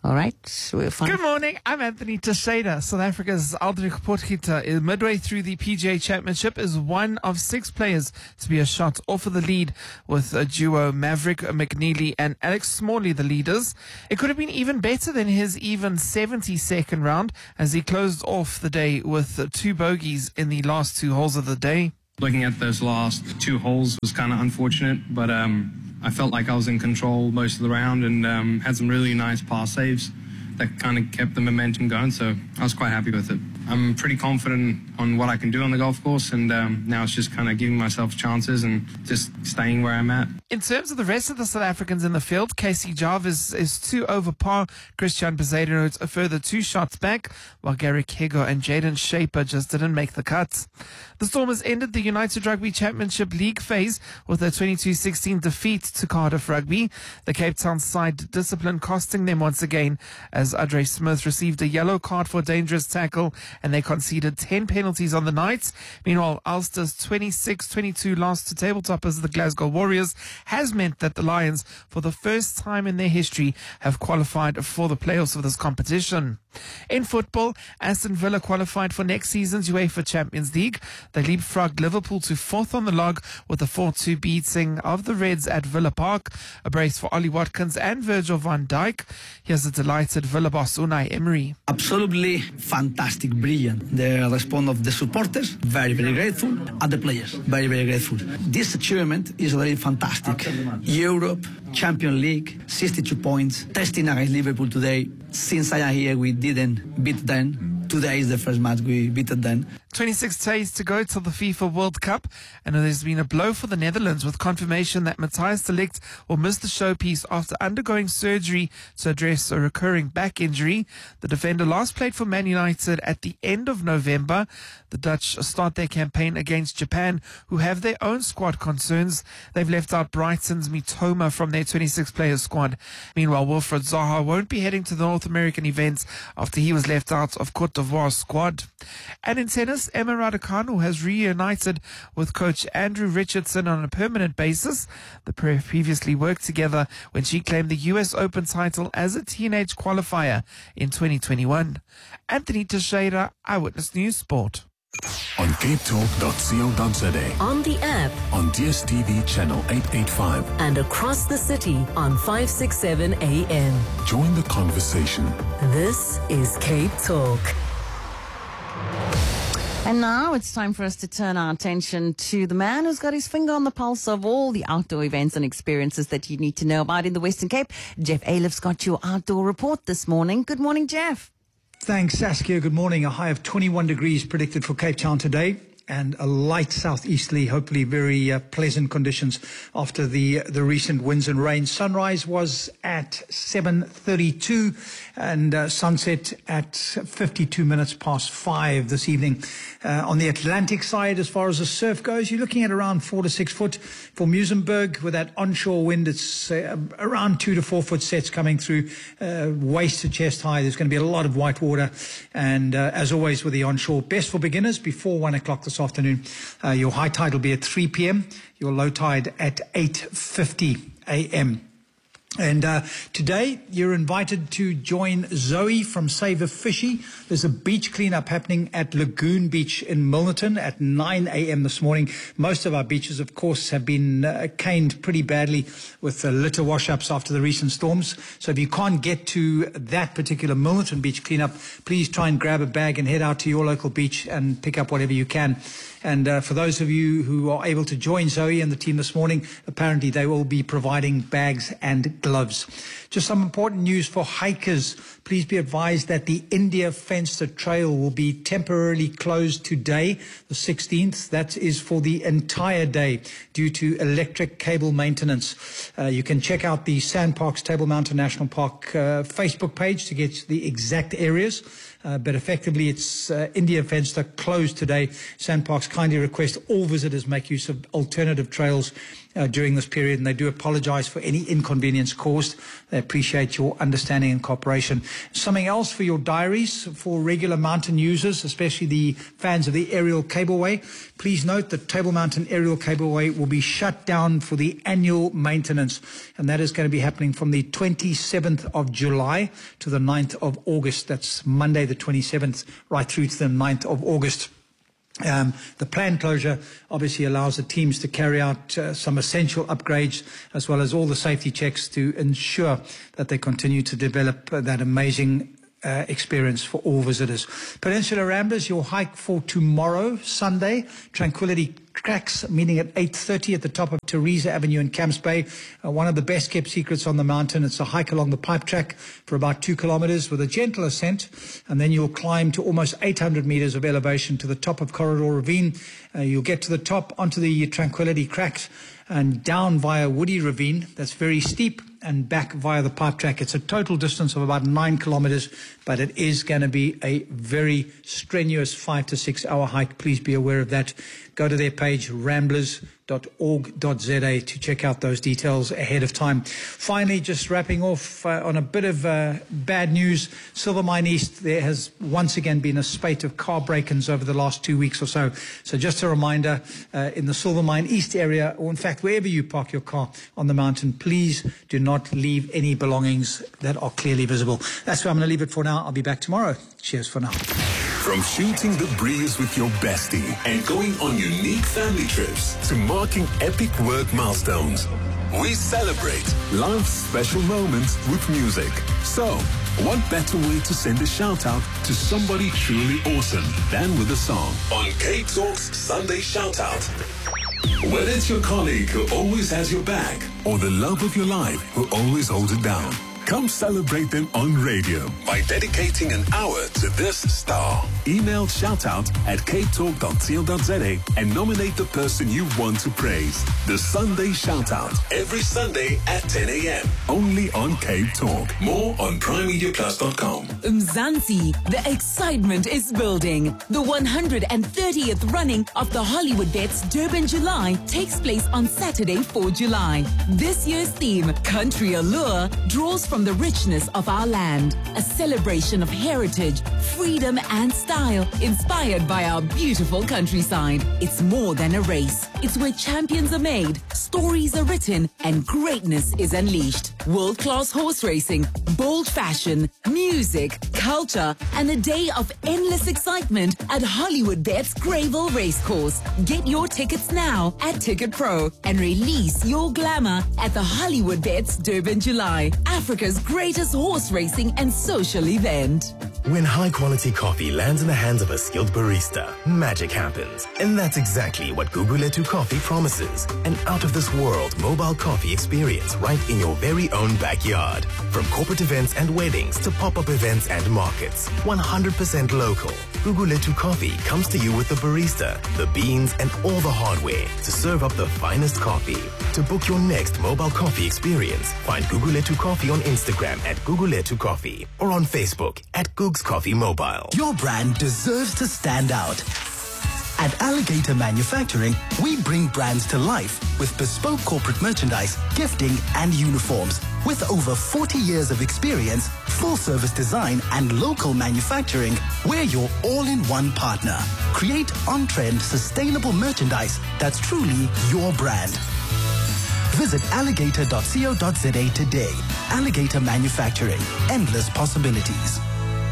All right, we're fine. Good morning, I'm Anthony Teixeira. South Africa's Aldrich Potgieter is midway through the PGA Championship is one of 6 players to be a shot off of the lead, with a duo Maverick McNeely and Alex Smalley the leaders. It could have been even better than his even 72nd round, as he closed off the day with 2 bogeys in the last 2 holes of the day. Looking at those last 2 holes was kind of unfortunate, but I felt like I was in control most of the round and had some really nice par saves that kind of kept the momentum going, so I was quite happy with it. I'm pretty confident on what I can do on the golf course, and now it's just kind of giving myself chances and just staying where I'm at. In terms of the rest of the South Africans in the field, Casey Jarvis is 2 over par. Christian Bezuidenhout is a further 2 shots back, while Garrick Hego and Jaden Shaper just didn't make the cut. The Stormers ended the United Rugby Championship League phase with a 22-16 defeat to Cardiff Rugby. The Cape Town side discipline costing them once again, as Adre Smith received a yellow card for dangerous tackle, and they conceded 10 penalties on the night. Meanwhile, Ulster's 26-22 loss to tabletoppers the Glasgow Warriors has meant that the Lions, for the first time in their history, have qualified for the playoffs of this competition. In football, Aston Villa qualified for next season's UEFA Champions League. They leapfrogged Liverpool to 4th on the log with a 4-2 beating of the Reds at Villa Park. A brace for Ollie Watkins and Virgil van Dijk. Here's a delighted Villa boss Unai Emery. Absolutely fantastic, brilliant. The response of the supporters, very, very grateful, and the players, very, very grateful. This achievement is very fantastic. Europe, Champions League, 62 points, testing against Liverpool today. Since I am here, we didn't beat them. Today is the first match we beat them. 26 days to go till the FIFA World Cup, and there's been a blow for the Netherlands with confirmation that Matthias de Ligt will miss the showpiece after undergoing surgery to address a recurring back injury. The defender last played for Man United at the end of November. The Dutch start their campaign against Japan, who have their own squad concerns. They've left out Brighton's Mitoma from their 26-player squad. Meanwhile, Wilfred Zaha won't be heading to the North American events after he was left out of Cote d'Ivoire's squad. And in tennis, Emma Raducanu has reunited with coach Andrew Richardson on a permanent basis. The pair previously worked together when she claimed the US Open title as a teenage qualifier in 2021. Anthony Teixeira, Eyewitness News Sport. On capetalk.co.za, on the app, on DSTV channel 885, and across the city on 567 AM. Join the conversation. This is Cape Talk. And now it's time for us to turn our attention to the man who's got his finger on the pulse of all the outdoor events and experiences that you need to know about in the Western Cape. Jeff Ailiff's got your outdoor report this morning. Good morning, Jeff. Thanks, Saskia. Good morning. A high of 21 degrees predicted for Cape Town today, and a light southeasterly, hopefully very pleasant conditions after the recent winds and rain. Sunrise was at 7:32 and sunset at 52 minutes past 5 this evening. On the Atlantic side, as far as the surf goes, you're looking at around 4 to 6 foot. For Muizenberg, with that onshore wind, it's around 2 to 4 foot sets coming through, waist to chest high. There's going to be a lot of white water, and as always with the onshore, best for beginners before 1 o'clock this afternoon. Your high tide will be at 3 p.m., your low tide at 8:50 a.m. And today you're invited to join Zoe from Save a Fishy. There's a beach cleanup happening at Lagoon Beach in Milnerton at 9 a.m. this morning. Most of our beaches, of course, have been caned pretty badly with litter wash-ups after the recent storms. So if you can't get to that particular Milnerton beach cleanup, please try and grab a bag and head out to your local beach and pick up whatever you can. And for those of you who are able to join Zoe and the team this morning, apparently they will be providing bags and gloves. Just some important news for hikers. Please be advised that the India Fenster Trail will be temporarily closed today, the 16th. That is for the entire day due to electric cable maintenance. You can check out the Sandparks Table Mountain National Park Facebook page to get the exact areas. But effectively, it's India Fenster closed today. Sandparks kindly request all visitors make use of alternative trails during this period, and they do apologize for any inconvenience caused. They appreciate your understanding and cooperation. Something else for your diaries for regular mountain users, especially the fans of the aerial cableway. Please note that Table Mountain Aerial Cableway will be shut down for the annual maintenance, and that is going to be happening from the 27th of July to the 9th of August. That's Monday the 27th right through to the 9th of August. The planned closure obviously allows the teams to carry out some essential upgrades as well as all the safety checks to ensure that they continue to develop that amazing experience for all visitors. Peninsula Ramblers, your hike for tomorrow, Sunday, Tranquility Cracks, meeting at 8:30 at the top of Theresa Avenue in Camps Bay. One of the best kept secrets on the mountain. It's a hike along the pipe track for about 2 kilometers with a gentle ascent, and then you'll climb to almost 800 meters of elevation to the top of Corridor Ravine. You'll get to the top onto the Tranquility Cracks and down via Woody Ravine. That's very steep, and back via the pipe track. It's a total distance of about 9 kilometers, but it is going to be a very strenuous 5 to 6 hour hike. Please be aware of that. Go to their page, ramblers.org.za, to check out those details ahead of time. Finally, just wrapping off on a bit of bad news, Silvermine East, there has once again been a spate of car break-ins over the last 2 weeks or so. So just a reminder, in the Silvermine East area, or in fact wherever you park your car on the mountain, please do not leave any belongings that are clearly visible. That's where I'm going to leave it for now. I'll be back tomorrow. Cheers for now. From shooting the breeze with your bestie and going on unique family trips to marking epic work milestones, we celebrate life's special moments with music. So, what better way to send a shout out to somebody truly awesome than with a song? On Cape Talk's Sunday Shout Out. Whether it's your colleague who always has your back or the love of your life who always holds it down, come celebrate them on radio by dedicating an hour to this star. Email shoutout@capetalk.co.za and nominate the person you want to praise. The Sunday Shoutout, every Sunday at 10 a.m. Only on Cape Talk. More on primemediaplus.com. Mzansi, the excitement is building. The 130th running of the Hollywood Bets Durban July takes place on Saturday, 4 July. This year's theme, Country Allure, draws from the richness of our land, a celebration of heritage, freedom and style, inspired by our beautiful countryside. It's more than a race. It's where champions are made, stories are written, and greatness is unleashed. World-class horse racing, bold fashion, music, culture, and a day of endless excitement at Hollywood Bets Greyville Racecourse. Get your tickets now at Ticket Pro and release your glamour at the Hollywood Bets Durban July, Africa's greatest horse racing and social event. When high-quality coffee lands in the hands of a skilled barista, magic happens. And that's exactly what Guguletu Coffee promises. An out-of-this-world mobile coffee experience right in your very own backyard. From corporate events and weddings to pop-up events and markets. 100% local. Guguletu Coffee comes to you with the barista, the beans, and all the hardware to serve up the finest coffee. To book your next mobile coffee experience, find Guguletu Coffee on Instagram at Guguletu Coffee or on Facebook at Googs Coffee Mobile. Your brand deserves to stand out. At Alligator Manufacturing, we bring brands to life with bespoke corporate merchandise, gifting, and uniforms. With over 40 years of experience, full-service design, and local manufacturing, we're your all-in-one partner. Create on-trend, sustainable merchandise that's truly your brand. Visit alligator.co.za today. Alligator Manufacturing. Endless possibilities.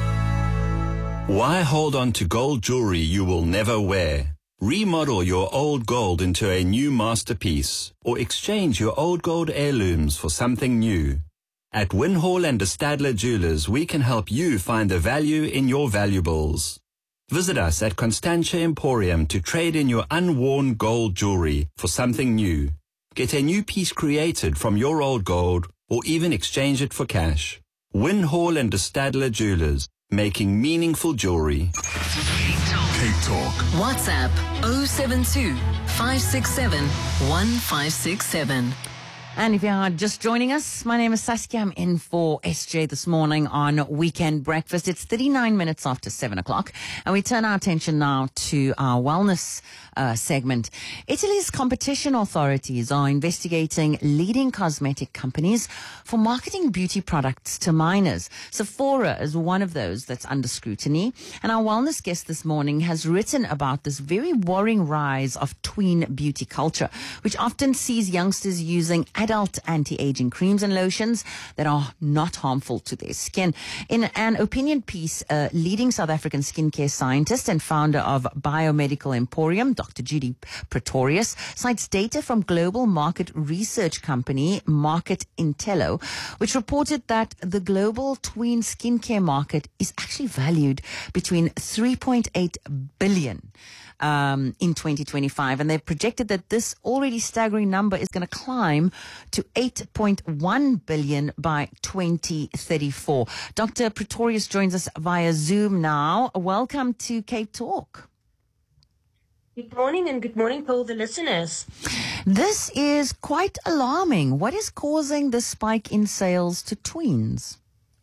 Why hold on to gold jewelry you will never wear? Remodel your old gold into a new masterpiece or exchange your old gold heirlooms for something new. At Winhall and de Stadler Jewelers, we can help you find the value in your valuables. Visit us at Constantia Emporium to trade in your unworn gold jewelry for something new. Get a new piece created from your old gold or even exchange it for cash. Winhall and de Stadler Jewelers, making meaningful jewelry. Cape Talk. WhatsApp 072 567 1567. And if you are just joining us, my name is Saskia. I'm in for SJ this morning on Weekend Breakfast. It's 39 minutes after 7 o'clock, and we turn our attention now to our wellness segment. Italy's competition authorities are investigating leading cosmetic companies for marketing beauty products to minors. Sephora is one of those that's under scrutiny, and our wellness guest this morning has written about this very worrying rise of tween beauty culture, which often sees youngsters using adult anti-aging creams and lotions that are not harmful to their skin. In an opinion piece, leading South African skincare scientist and founder of Biomedical Emporium, Dr. Judy Pretorius, cites data from global market research company Market Intello, which reported that the global tween skincare market is actually valued between 3.8 billion in 2025, and they've projected that this already staggering number is going to climb to 8.1 billion by 2034. Dr. Pretorius joins us via Zoom now. Welcome to Cape Talk. Good morning, and good morning to all the listeners. This is quite alarming. What is causing the spike in sales to tweens?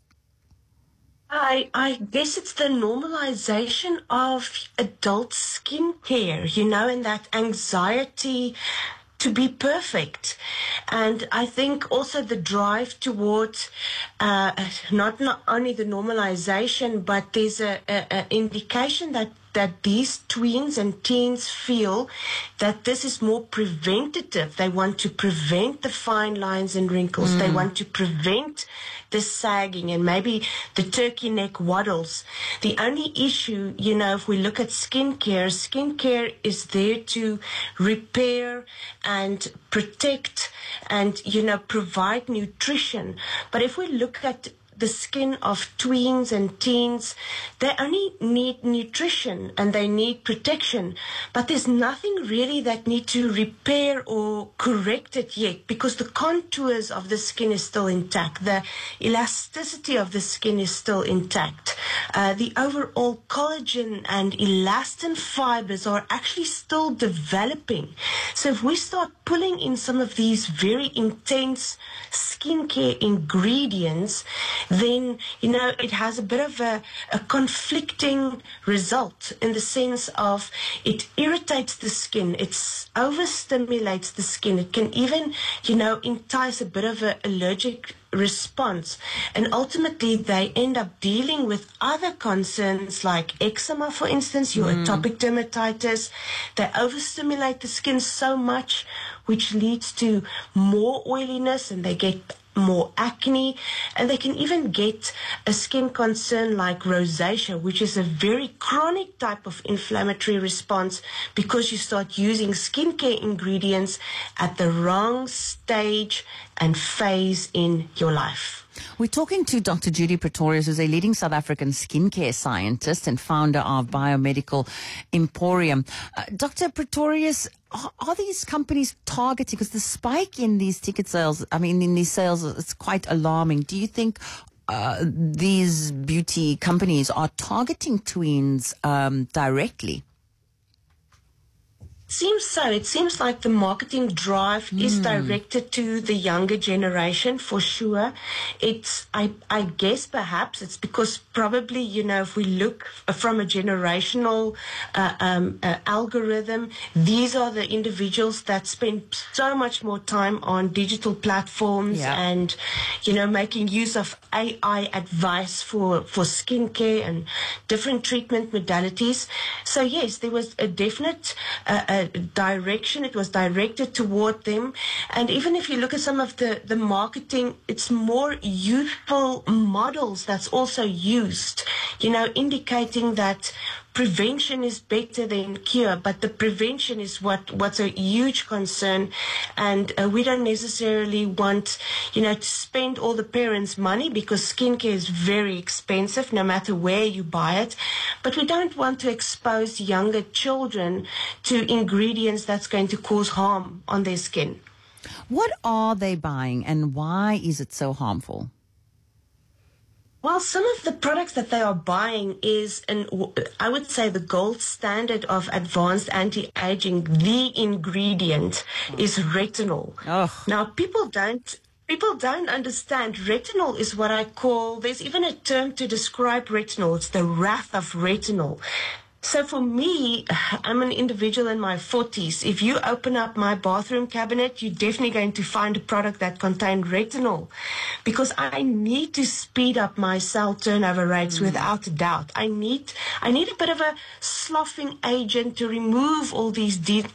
I guess it's the normalization of adult skincare, and that anxiety to be perfect. And I think also the drive towards not only the normalization, but there's a indication that these tweens and teens feel that this is more preventative. They want to prevent the fine lines and wrinkles. They want to prevent the sagging and maybe the turkey neck waddles. The only issue, if we look at skincare is there to repair and protect and, provide nutrition. But if we look at the skin of tweens and teens, they only need nutrition and they need protection, but there's nothing really that need to repair or correct it yet, because the contours of the skin is still intact, the elasticity of the skin is still intact, the overall collagen and elastin fibers are actually still developing. So if we start pulling in some of these very intense skincare ingredients, then, it has a bit of a conflicting result, in the sense of it irritates the skin, it overstimulates the skin, it can even, entice a bit of an allergic response, and ultimately they end up dealing with other concerns like eczema, for instance, your atopic dermatitis. They overstimulate the skin so much, which leads to more oiliness, and they get more acne, and they can even get a skin concern like rosacea, which is a very chronic type of inflammatory response, because you start using skincare ingredients at the wrong stage and phase in your life. We're talking to Dr. Judy Pretorius, who's a leading South African skincare scientist and founder of Biomedical Emporium. Dr. Pretorius, are these companies targeting, because the spike in these ticket sales, in these sales, it's quite alarming. Do you think these beauty companies are targeting tweens directly? Seems so. It seems like the marketing drive is directed to the younger generation, for sure. I guess perhaps it's because probably, if we look from a generational algorithm, these are the individuals that spend so much more time on digital platforms and, making use of AI advice for skincare and different treatment modalities. So yes, there was a definite direction. It was directed toward them. And even if you look at some of the marketing, it's more youthful models that's also used, indicating that prevention is better than cure, but the prevention is what's a huge concern. And we don't necessarily want, to spend all the parents' money, because skincare is very expensive no matter where you buy it. But we don't want to expose younger children to ingredients that's going to cause harm on their skin. What are they buying, and why is it so harmful? Well, some of the products that they are buying is, I would say, the gold standard of advanced anti-aging. The ingredient is retinol. Now, people don't understand. Retinol is what I call, there's even a term to describe retinol. It's the wrath of retinol. So for me, I'm an individual in my 40s. If you open up my bathroom cabinet, you're definitely going to find a product that contains retinol, because I need to speed up my cell turnover rates without a doubt. I need a bit of a sloughing agent to remove all these dead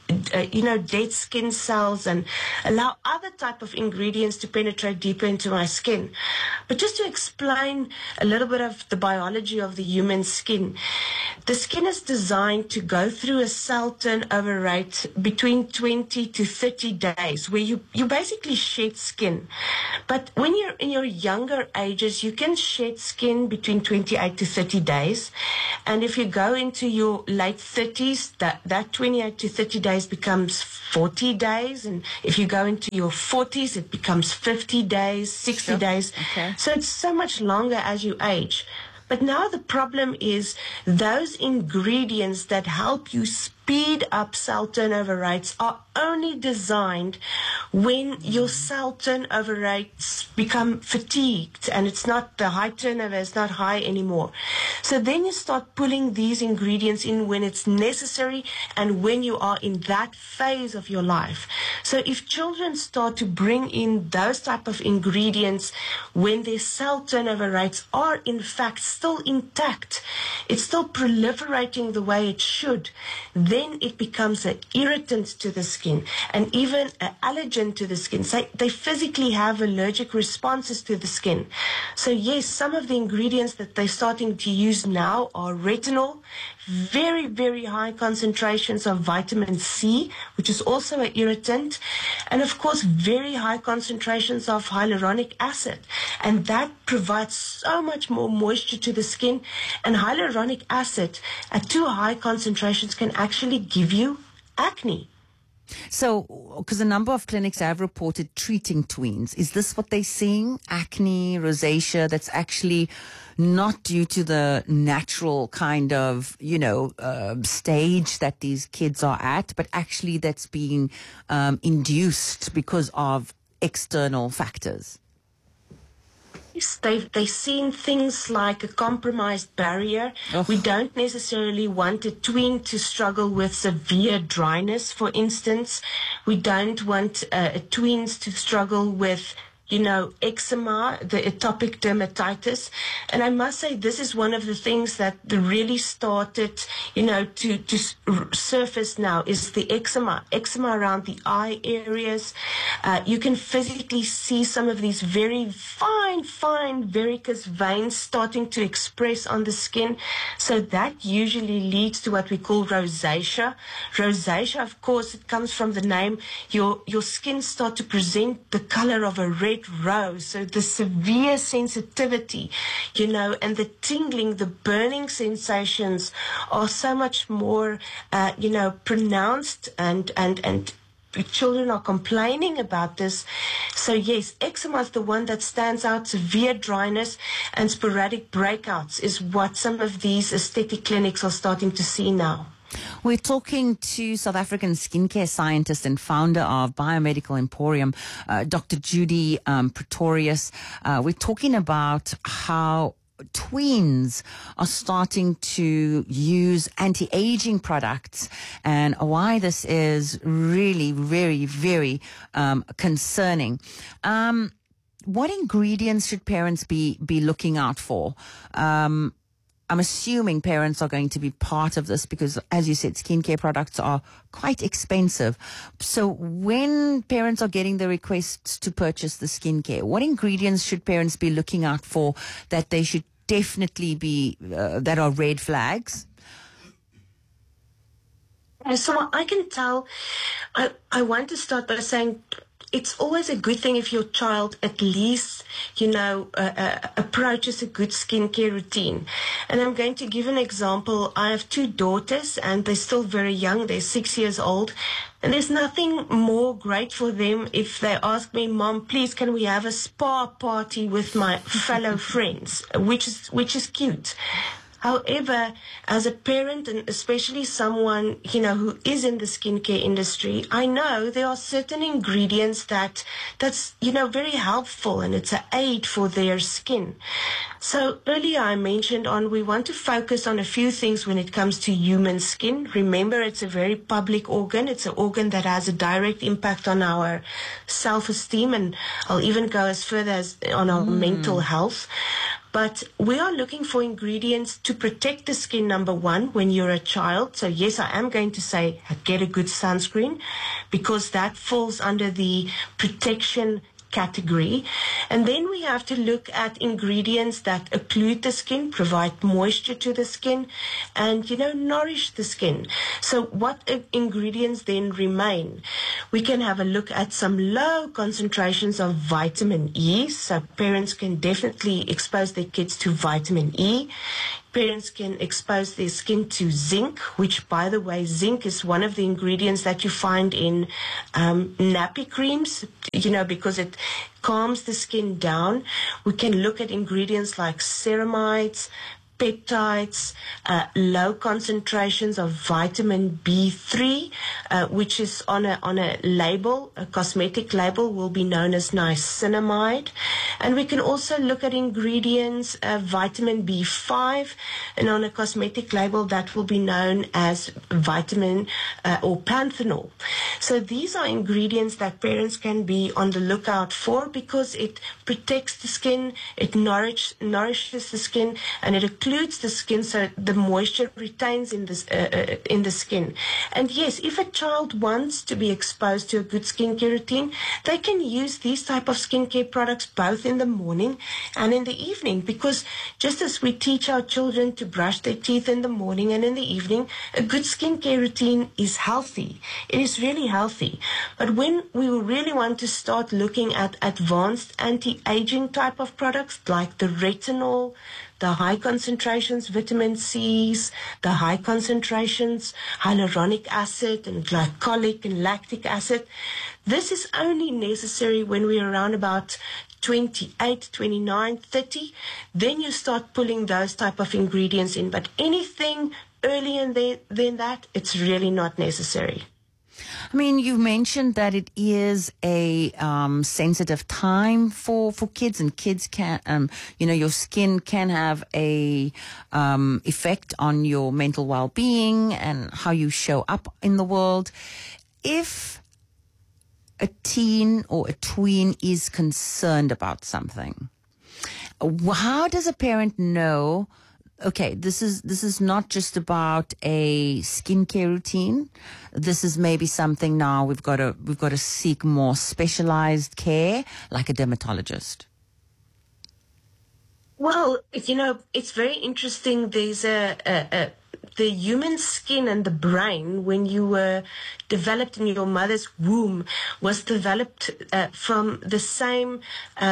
skin cells and allow other type of ingredients to penetrate deeper into my skin. But just to explain a little bit of the biology of the human skin, the skin is designed to go through a cell turnover rate between 20 to 30 days, where you basically shed skin. But when you're in your younger ages, you can shed skin between 28 to 30 days. And if you go into your late 30s, that 28 to 30 days becomes 40 days. And if you go into your 40s, it becomes 50 days, 60 days. Okay. So it's so much longer as you age. But now the problem is those ingredients that help you speed up cell turnover rates are only designed when your cell turnover rates become fatigued and it's not, the high turnover is not high anymore. So then you start pulling these ingredients in when it's necessary and when you are in that phase of your life. So if children start to bring in those type of ingredients when their cell turnover rates are in fact still intact, it's still proliferating the way it should, then it becomes an irritant to the skin and even an allergen to the skin. So they physically have allergic responses to the skin. So yes, some of the ingredients that they're starting to use now are retinol, very, very high concentrations of vitamin C, which is also an irritant, and of course very high concentrations of hyaluronic acid, and that provides so much more moisture to the skin. And hyaluronic acid at too high concentrations can actually give you acne. So, because a number of clinics have reported treating tweens, is this what they're seeing? Acne, rosacea, that's actually not due to the natural kind of, stage that these kids are at, but actually that's being induced because of external factors? They've seen things like a compromised barrier. We don't necessarily want a tween to struggle with severe dryness, for instance. We don't want tweens to struggle with eczema, the atopic dermatitis. And I must say, this is one of the things that really started, to surface now, is the eczema around the eye areas. You can physically see some of these very fine varicose veins starting to express on the skin. So that usually leads to what we call rosacea. Rosacea, of course, it comes from the name. Your skin starts to present the color of a red rose. So the severe sensitivity, and the tingling, the burning sensations are so much more, pronounced, and children are complaining about this. So yes, eczema is the one that stands out. Severe dryness and sporadic breakouts is what some of these aesthetic clinics are starting to see now. We're talking to South African skincare scientist and founder of Biomedical Emporium, Dr. Judy Pretorius. We're talking about how tweens are starting to use anti-aging products and why this is really very, very concerning. What ingredients should parents be looking out for? I'm assuming parents are going to be part of this because, as you said, skincare products are quite expensive. So when parents are getting the requests to purchase the skincare, what ingredients should parents be looking out for that they should definitely be, that are red flags? So I can tell, I want to start by saying, it's always a good thing if your child at least, approaches a good skincare routine. And I'm going to give an example. I have two daughters and they're still very young. They're 6 years old. And there's nothing more great for them if they ask me, Mom, please, can we have a spa party with my fellow friends, which is cute. However, as a parent, and especially someone, who is in the skincare industry, I know there are certain ingredients that's very helpful, and it's an aid for their skin. So earlier I mentioned we want to focus on a few things when it comes to human skin. Remember, it's a very public organ. It's an organ that has a direct impact on our self-esteem, and I'll even go as further as on our mental health. But we are looking for ingredients to protect the skin, number one, when you're a child. So yes, I am going to say get a good sunscreen, because that falls under the protection category. And then we have to look at ingredients that occlude the skin, provide moisture to the skin, and nourish the skin. So what ingredients then remain? We can have a look at some low concentrations of vitamin E. So parents can definitely expose their kids to vitamin E. Parents can expose their skin to zinc, which, by the way, zinc is one of the ingredients that you find in nappy creams, because it calms the skin down. We can look at ingredients like ceramides, peptides, low concentrations of vitamin B3, which is on a label, a cosmetic label, will be known as niacinamide. And we can also look at ingredients, vitamin B5, and on a cosmetic label that will be known as vitamin or panthenol. So these are ingredients that parents can be on the lookout for, because it protects the skin, it nourishes the skin, and it occludes the skin so the moisture retains in the skin. And yes, if a child wants to be exposed to a good skincare routine, they can use these type of skincare products both in the morning and in the evening, because just as we teach our children to brush their teeth in the morning and in the evening, a good skincare routine is healthy. It is really healthy. But when we really want to start looking at advanced anti-aging type of products like the retinol, the high concentrations vitamin C's, the high concentrations hyaluronic acid and glycolic and lactic acid, this is only necessary when we're around about 28, 29, 30. Then you start pulling those type of ingredients in. But anything earlier than that, it's really not necessary. I mean, you mentioned that it is a sensitive time for kids, and kids can, your skin can have a effect on your mental well-being and how you show up in the world. If a teen or a tween is concerned about something, how does a parent know, okay, this is not just about a skincare routine. This is maybe something now we've got to seek more specialized care, like a dermatologist. Well, it's very interesting. There's the human skin and the brain, when you were developed in your mother's womb, was developed from the same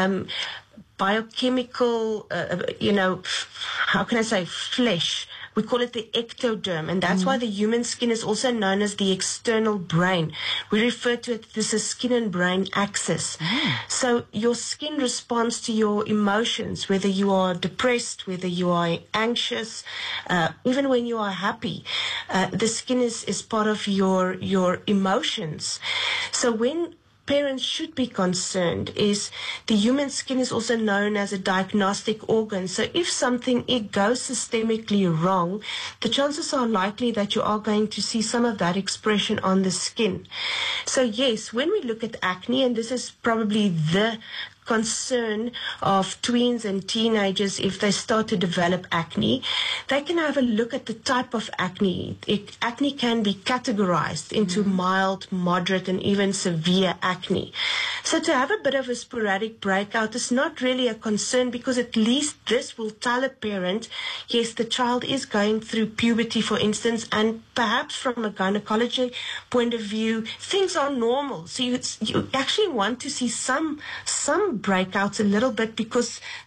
biochemical, how can I say, flesh. We call it the ectoderm, and that's why the human skin is also known as the external brain. We refer to it as a skin and brain axis. So your skin responds to your emotions, whether you are depressed, whether you are anxious, even when you are happy. The skin is part of your emotions. So when parents should be concerned is the human skin is also known as a diagnostic organ. So if something goes systemically wrong, the chances are likely that you are going to see some of that expression on the skin. So yes, when we look at acne, and this is probably the concern of tweens and teenagers, if they start to develop acne, they can have a look at the type of acne. Acne can be categorized into mild, moderate, and even severe acne. So to have a bit of a sporadic breakout is not really a concern, because at least this will tell a parent, yes, the child is going through puberty, for instance, and perhaps from a gynecology point of view, things are normal. So you actually want to see some breakouts a little bit, because that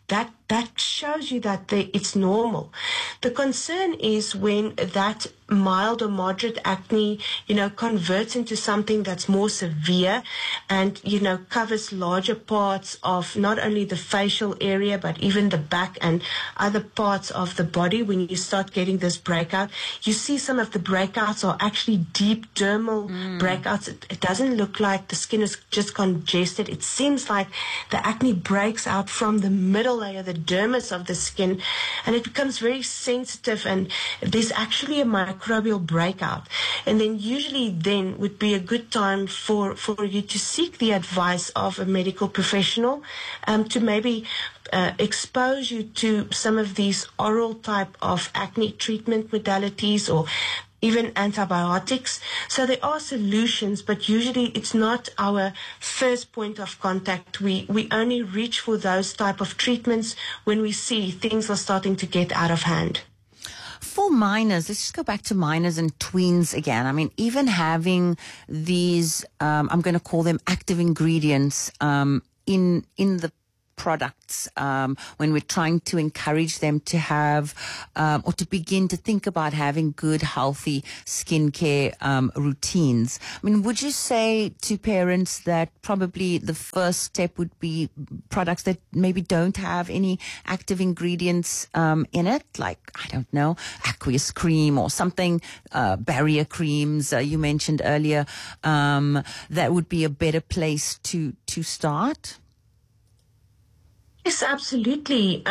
that shows you that it's normal. The concern is when that mild or moderate acne, converts into something that's more severe and, covers larger parts of not only the facial area, but even the back and other parts of the body. When you start getting this breakout, you see some of the breakouts are actually deep dermal breakouts. It doesn't look like the skin is just congested. It seems like the acne breaks out from the middle layer, the dermis of the skin, and it becomes very sensitive, and there's actually a microbial breakout. And then usually then would be a good time for you to seek the advice of a medical professional to maybe expose you to some of these oral type of acne treatment modalities or even antibiotics. So there are solutions, but usually it's not our first point of contact. We only reach for those type of treatments when we see things are starting to get out of hand. For minors, let's just go back to minors and tweens again. I mean, even having these, I'm going to call them active ingredients in the products when we're trying to encourage them to have or to begin to think about having good, healthy skincare routines. I mean, would you say to parents that probably the first step would be products that maybe don't have any active ingredients in it, like, I don't know, aqueous cream or something, barrier creams you mentioned earlier, that would be a better place to start? Yes, absolutely.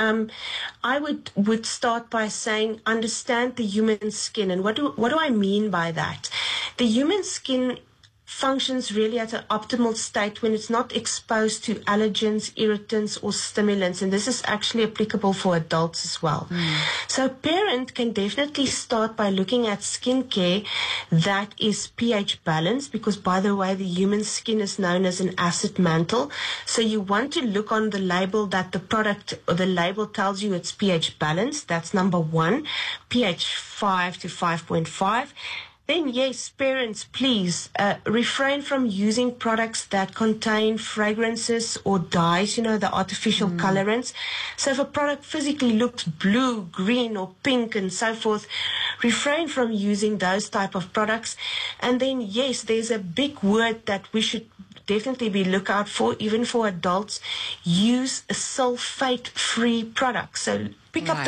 I would start by saying understand the human skin. And what do I mean by that? The human skin functions really at an optimal state when it's not exposed to allergens, irritants, or stimulants. And this is actually applicable for adults as well. So a parent can definitely start by looking at skincare that is pH balanced, because, by the way, the human skin is known as an acid mantle. So you want to look on the label that the product or the label tells you it's pH balanced. That's number one, pH 5 to 5.5. Then, yes, parents, please refrain from using products that contain fragrances or dyes, the artificial colorants. So if a product physically looks blue, green, or pink and so forth, refrain from using those type of products. And then, yes, there's a big word that we should definitely be lookout for, even for adults. Use a sulfate-free product. So pick up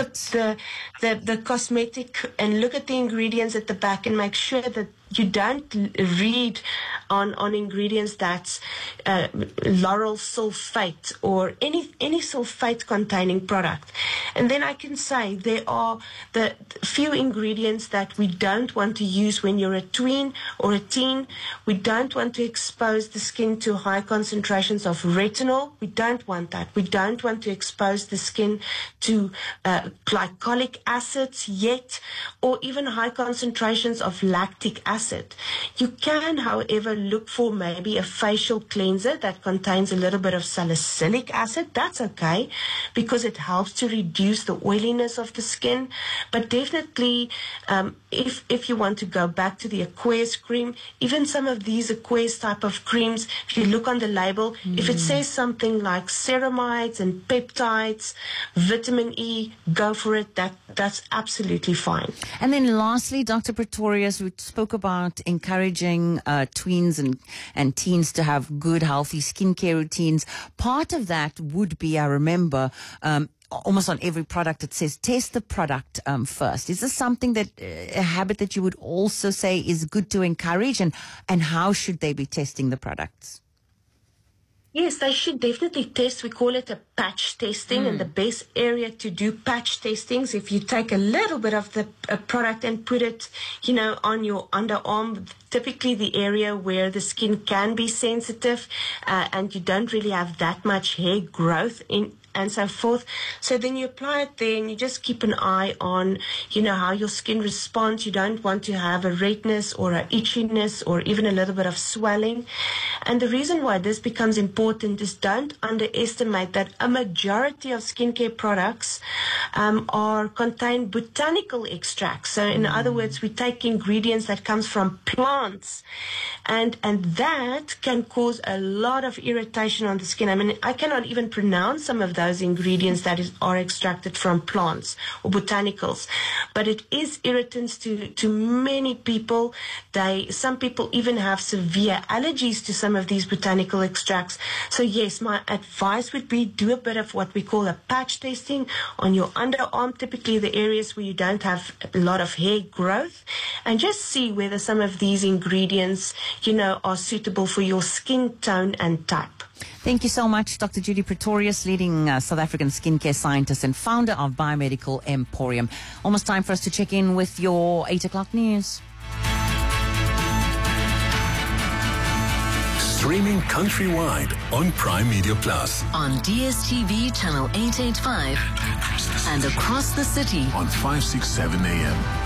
the cosmetic and look at the ingredients at the back and make sure that you don't read on ingredients that's lauryl sulfate or any sulfate containing product. And then I can say there are the few ingredients that we don't want to use when you're a tween or a teen. We don't want to expose the skin to high concentrations of retinol. We don't want that. We don't want to expose the skin to glycolic acids yet, or even high concentrations of lactic acid. You can, however, look for maybe a facial cleanser that contains a little bit of salicylic acid. That's okay, because it helps to reduce the oiliness of the skin. But definitely, if you want to go back to the aqueous cream, even some of these aqueous type of creams, if you look on the label, if it says something like ceramides and peptides, vitamin E, go for it. That's absolutely fine. And then lastly, Dr. Pretorius, we spoke about encouraging tweens and teens to have good, healthy skincare routines. Part of that would be, I remember, almost on every product it says test the product first. Is this something that a habit that you would also say is good to encourage, and how should they be testing the products? Yes, they should definitely test. We call it a patch testing, and the best area to do patch testings, if you take a little bit of the product and put it, on your underarm, typically the area where the skin can be sensitive, and you don't really have that much hair growth in and so forth. So then you apply it there, and you just keep an eye on, how your skin responds. You don't want to have a redness or a itchiness or even a little bit of swelling. And the reason why this becomes important is don't underestimate that a majority of skincare products contain botanical extracts. So in other words, we take ingredients that comes from plants, and that can cause a lot of irritation on the skin. I mean, I cannot even pronounce some of those ingredients that are extracted from plants or botanicals. But it is irritants to many people. Some people even have severe allergies to some of these botanical extracts. So yes, my advice would be do a bit of what we call a patch testing on your underarm, typically the areas where you don't have a lot of hair growth, and just see whether some of these ingredients, are suitable for your skin tone and type. Thank you so much, Dr. Judy Pretorius, leading South African skincare scientist and founder of Biomedical Emporium. Almost time for us to check in with your 8 o'clock news. Streaming countrywide on Prime Media Plus. On DSTV channel 885 and across the city on 567 AM.